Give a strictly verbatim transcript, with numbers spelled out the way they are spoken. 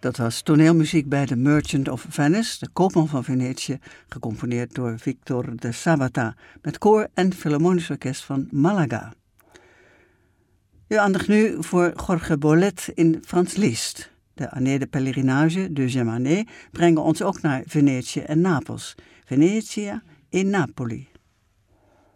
Dat was toneelmuziek bij The Merchant of Venice, de koopman van Venetië, gecomponeerd door Victor de Sabata, met koor en filharmonisch orkest van Malaga. U aandacht nu voor Jorge Bolet in Franz Liszt. De Année de Pèlerinage, deuxième année, brengen ons ook naar Venetië en Napels. Venetia en Napoli.